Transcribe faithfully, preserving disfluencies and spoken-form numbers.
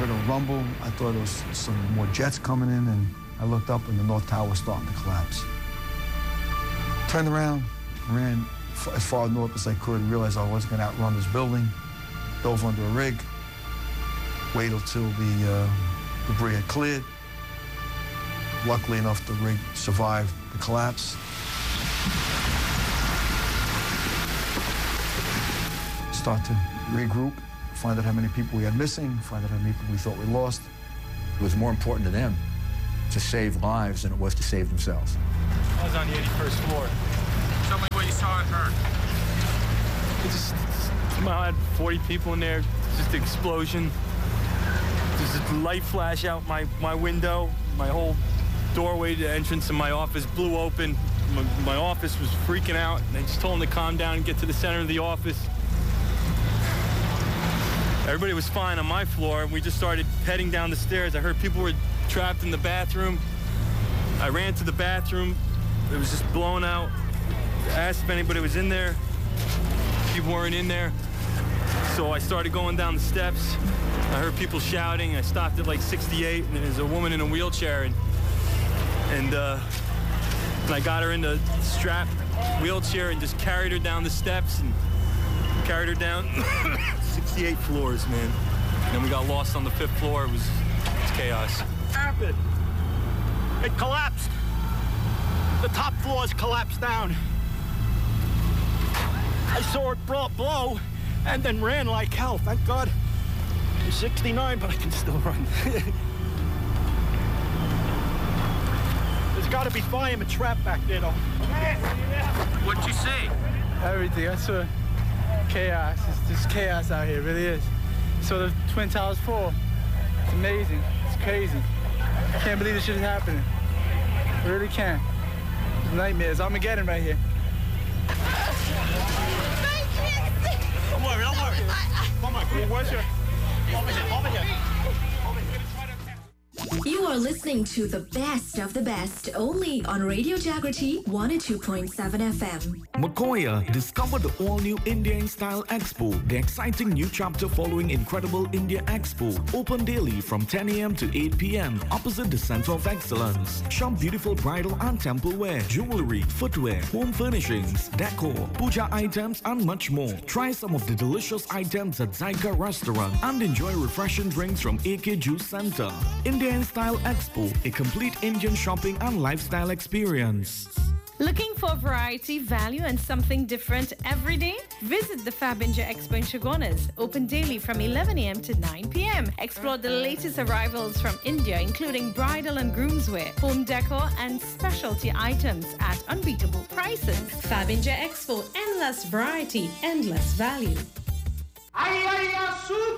heard a rumble. I thought there was some more jets coming in, and I looked up and the North Tower was starting to collapse. Turned around, ran f- as far north as I could, realized I wasn't gonna outrun this building, dove under a rig, waited till the uh, debris had cleared. Luckily enough, the rig survived the collapse. Start to regroup, find out how many people we had missing, find out how many people we thought we lost. It was more important to them to save lives than it was to save themselves. I was on the eighty-first floor. Tell me what you saw and heard. It just, I had forty people in there, just an explosion. There's a light flash out my, my window. My whole doorway to the entrance of my office blew open. My, my office was freaking out. They just told them to calm down and get to the center of the office. Everybody was fine on my floor, and we just started heading down the stairs. I heard people were trapped in the bathroom. I ran to the bathroom. It was just blown out. I asked if anybody was in there. People weren't in there. So I started going down the steps. I heard people shouting. I stopped at like sixty-eight, and there's a woman in a wheelchair. And, and, uh, and I got her in the strap wheelchair and just carried her down the steps and carried her down sixty-eight floors, man. And then we got lost on the fifth floor. It was, it was chaos. Happened. It collapsed. The top floors collapsed down. I saw it blow and then ran like hell. Thank God. I'm sixty-nine, but I can still run. There's got to be firemen trapped back there, though. What'd you see? Everything. I saw chaos. It's just chaos out here. It really is. So the Twin Towers fall. It's amazing. It's crazy. I can't believe this shit is happening. I really can't. It's nightmares. Armageddon right here. Don't worry, don't worry. Come on, where's your... Over here, over here. You are listening to the best of the best only on Radio Jagriti one oh two point seven F M. Makoya, discover the all-new India in Style Expo, the exciting new chapter following Incredible India Expo. Open daily from ten a m to eight p m opposite the Center of Excellence. Shop beautiful bridal and temple wear, jewelry, footwear, home furnishings, decor, puja items and much more. Try some of the delicious items at Zyka Restaurant and enjoy refreshing drinks from A K Juice Center. India in Style Expo, a complete Indian shopping and lifestyle experience. Looking for variety, value, and something different every day? Visit the Fab India Expo in Chagonas, open daily from eleven a m to nine p m Explore the latest arrivals from India, including bridal and groomswear, home decor, and specialty items at unbeatable prices. Fab India Expo, endless variety, endless value. Ay, ay, ay,